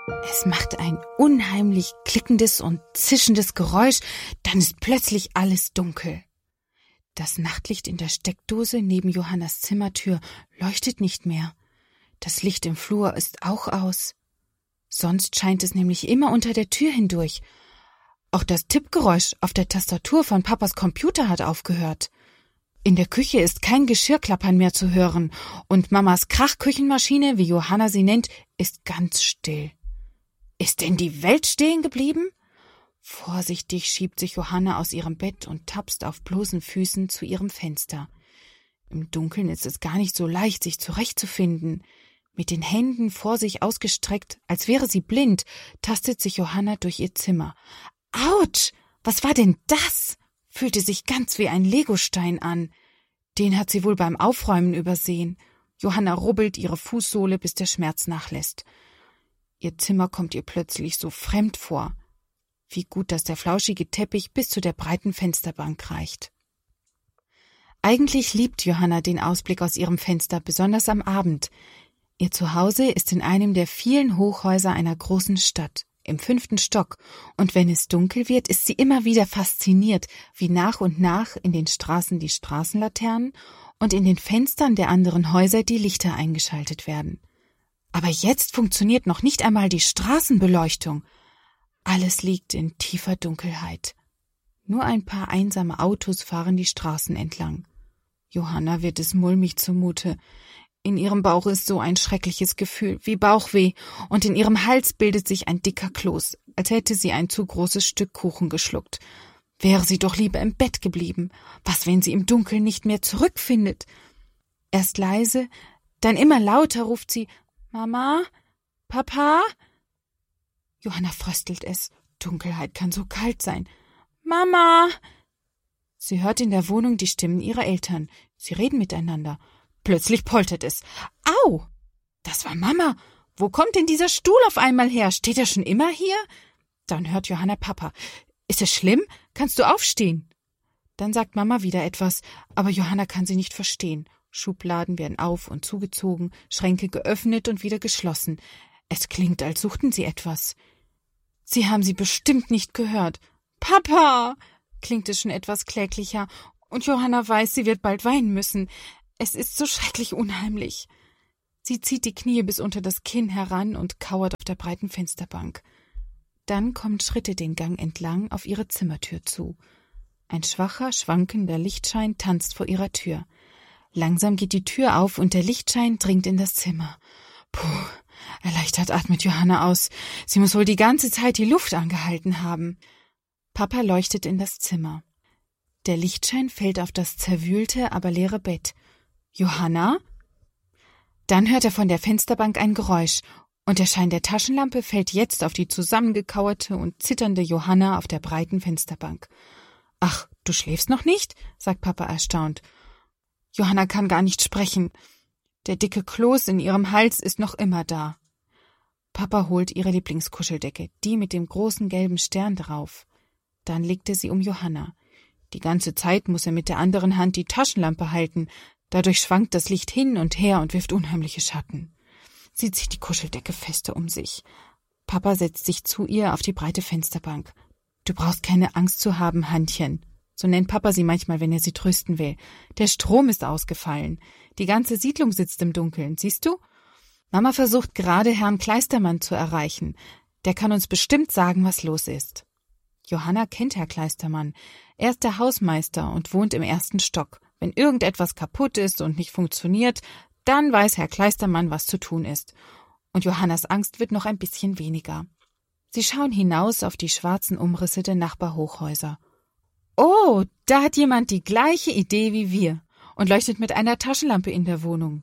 Es macht ein unheimlich klickendes und zischendes Geräusch, dann ist plötzlich alles dunkel. Das Nachtlicht in der Steckdose neben Johannas Zimmertür leuchtet nicht mehr. Das Licht im Flur ist auch aus. Sonst scheint es nämlich immer unter der Tür hindurch. Auch das Tippgeräusch auf der Tastatur von Papas Computer hat aufgehört. In der Küche ist kein Geschirrklappern mehr zu hören und Mamas Krachküchenmaschine, wie Johanna sie nennt, ist ganz still. Ist denn die Welt stehen geblieben? Vorsichtig schiebt sich Johanna aus ihrem Bett und tapst auf bloßen Füßen zu ihrem Fenster. Im Dunkeln ist es gar nicht so leicht, sich zurechtzufinden. Mit den Händen vor sich ausgestreckt, als wäre sie blind, tastet sich Johanna durch ihr Zimmer. Autsch! Was war denn das? Fühlte sich ganz wie ein Legostein an. Den hat sie wohl beim Aufräumen übersehen. Johanna rubbelt ihre Fußsohle, bis der Schmerz nachlässt. Ihr Zimmer kommt ihr plötzlich so fremd vor. Wie gut, dass der flauschige Teppich bis zu der breiten Fensterbank reicht. Eigentlich liebt Johanna den Ausblick aus ihrem Fenster, besonders am Abend. Ihr Zuhause ist in einem der vielen Hochhäuser einer großen Stadt, im 5. Stock, und wenn es dunkel wird, ist sie immer wieder fasziniert, wie nach und nach in den Straßen die Straßenlaternen und in den Fenstern der anderen Häuser die Lichter eingeschaltet werden. Aber jetzt funktioniert noch nicht einmal die Straßenbeleuchtung. Alles liegt in tiefer Dunkelheit. Nur ein paar einsame Autos fahren die Straßen entlang. Johanna wird es mulmig zumute. In ihrem Bauch ist so ein schreckliches Gefühl, wie Bauchweh, und in ihrem Hals bildet sich ein dicker Kloß, als hätte sie ein zu großes Stück Kuchen geschluckt. Wäre sie doch lieber im Bett geblieben. Was, wenn sie im Dunkeln nicht mehr zurückfindet? Erst leise, dann immer lauter ruft sie: »Mama? Papa?« Johanna fröstelt es. Dunkelheit kann so kalt sein. »Mama!« Sie hört in der Wohnung die Stimmen ihrer Eltern. Sie reden miteinander. Plötzlich poltert es. »Au! Das war Mama! Wo kommt denn dieser Stuhl auf einmal her? Steht er schon immer hier?« Dann hört Johanna Papa. »Ist es schlimm? Kannst du aufstehen?« Dann sagt Mama wieder etwas, aber Johanna kann sie nicht verstehen. Schubladen werden auf- und zugezogen, Schränke geöffnet und wieder geschlossen. Es klingt, als suchten sie etwas. Sie haben sie bestimmt nicht gehört. »Papa!« klingt es schon etwas kläglicher, und Johanna weiß, sie wird bald weinen müssen. Es ist so schrecklich unheimlich. Sie zieht die Knie bis unter das Kinn heran und kauert auf der breiten Fensterbank. Dann kommen Schritte den Gang entlang auf ihre Zimmertür zu. Ein schwacher, schwankender Lichtschein tanzt vor ihrer Tür. Langsam geht die Tür auf und der Lichtschein dringt in das Zimmer. Puh, erleichtert atmet Johanna aus. Sie muss wohl die ganze Zeit die Luft angehalten haben. Papa leuchtet in das Zimmer. Der Lichtschein fällt auf das zerwühlte, aber leere Bett. »Johanna?« Dann hört er von der Fensterbank ein Geräusch, und der Schein der Taschenlampe fällt jetzt auf die zusammengekauerte und zitternde Johanna auf der breiten Fensterbank. »Ach, du schläfst noch nicht?« sagt Papa erstaunt. Johanna kann gar nicht sprechen. Der dicke Kloß in ihrem Hals ist noch immer da. Papa holt ihre Lieblingskuscheldecke, die mit dem großen gelben Stern drauf. Dann legt er sie um Johanna. Die ganze Zeit muss er mit der anderen Hand die Taschenlampe halten. Dadurch schwankt das Licht hin und her und wirft unheimliche Schatten. Sie zieht die Kuscheldecke fester um sich. Papa setzt sich zu ihr auf die breite Fensterbank. »Du brauchst keine Angst zu haben, Hannchen«, so nennt Papa sie manchmal, wenn er sie trösten will. »Der Strom ist ausgefallen. Die ganze Siedlung sitzt im Dunkeln, siehst du? Mama versucht gerade, Herrn Kleistermann zu erreichen. Der kann uns bestimmt sagen, was los ist.« Johanna kennt Herr Kleistermann. Er ist der Hausmeister und wohnt im 1. Stock. Wenn irgendetwas kaputt ist und nicht funktioniert, dann weiß Herr Kleistermann, was zu tun ist. Und Johannas Angst wird noch ein bisschen weniger. Sie schauen hinaus auf die schwarzen Umrisse der Nachbarhochhäuser. »Oh, da hat jemand die gleiche Idee wie wir und leuchtet mit einer Taschenlampe in der Wohnung.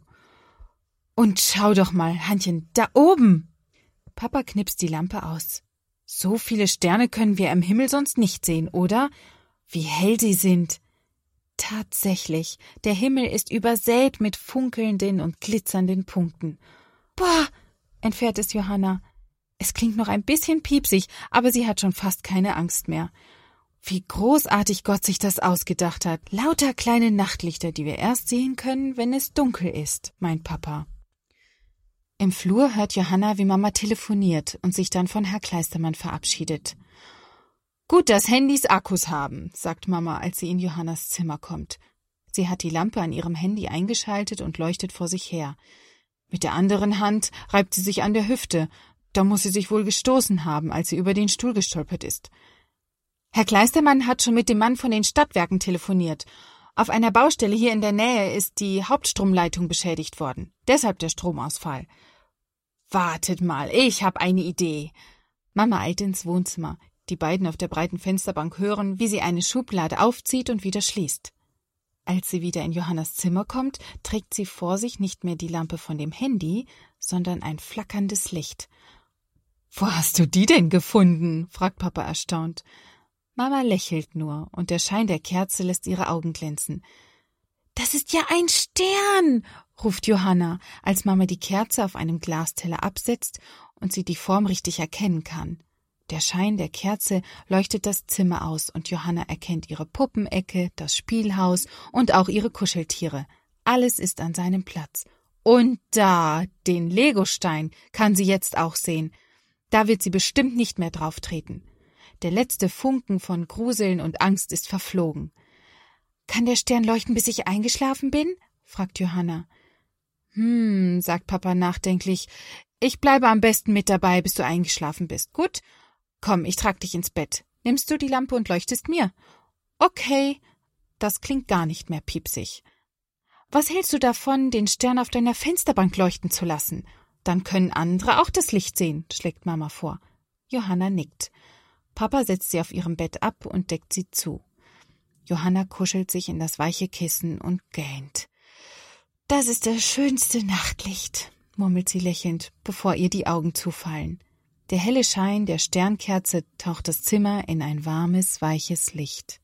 Und schau doch mal, Hannchen, da oben!« Papa knipst die Lampe aus. »So viele Sterne können wir am Himmel sonst nicht sehen, oder? Wie hell sie sind!« Tatsächlich, der Himmel ist übersät mit funkelnden und glitzernden Punkten. »Boah«, entfährt es Johanna. Es klingt noch ein bisschen piepsig, aber sie hat schon fast keine Angst mehr. Wie großartig Gott sich das ausgedacht hat. Lauter kleine Nachtlichter, die wir erst sehen können, wenn es dunkel ist, meint Papa. Im Flur hört Johanna, wie Mama telefoniert und sich dann von Herr Kleistermann verabschiedet. »Gut, dass Handys Akkus haben«, sagt Mama, als sie in Johannas Zimmer kommt. Sie hat die Lampe an ihrem Handy eingeschaltet und leuchtet vor sich her. Mit der anderen Hand reibt sie sich an der Hüfte. Da muss sie sich wohl gestoßen haben, als sie über den Stuhl gestolpert ist. Herr Kleistermann hat schon mit dem Mann von den Stadtwerken telefoniert. Auf einer Baustelle hier in der Nähe ist die Hauptstromleitung beschädigt worden. Deshalb der Stromausfall. »Wartet mal, ich habe eine Idee.« Mama eilt ins Wohnzimmer. Die beiden auf der breiten Fensterbank hören, wie sie eine Schublade aufzieht und wieder schließt. Als sie wieder in Johannas Zimmer kommt, trägt sie vor sich nicht mehr die Lampe von dem Handy, sondern ein flackerndes Licht. »Wo hast du die denn gefunden?« fragt Papa erstaunt. Mama lächelt nur, und der Schein der Kerze lässt ihre Augen glänzen. »Das ist ja ein Stern«, ruft Johanna, als Mama die Kerze auf einem Glasteller absetzt und sie die Form richtig erkennen kann. Der Schein der Kerze leuchtet das Zimmer aus und Johanna erkennt ihre Puppenecke, das Spielhaus und auch ihre Kuscheltiere. Alles ist an seinem Platz. Und da, den Legostein, kann sie jetzt auch sehen. Da wird sie bestimmt nicht mehr drauf treten. Der letzte Funken von Gruseln und Angst ist verflogen. »Kann der Stern leuchten, bis ich eingeschlafen bin?« fragt Johanna. Sagt Papa nachdenklich. »Ich bleibe am besten mit dabei, bis du eingeschlafen bist. Gut? Komm, ich trag dich ins Bett. Nimmst du die Lampe und leuchtest mir?« »Okay.« Das klingt gar nicht mehr piepsig. »Was hältst du davon, den Stern auf deiner Fensterbank leuchten zu lassen? Dann können andere auch das Licht sehen«, schlägt Mama vor. Johanna nickt. Papa setzt sie auf ihrem Bett ab und deckt sie zu. Johanna kuschelt sich in das weiche Kissen und gähnt. »Das ist das schönste Nachtlicht«, murmelt sie lächelnd, bevor ihr die Augen zufallen. Der helle Schein der Sternkerze taucht das Zimmer in ein warmes, weiches Licht.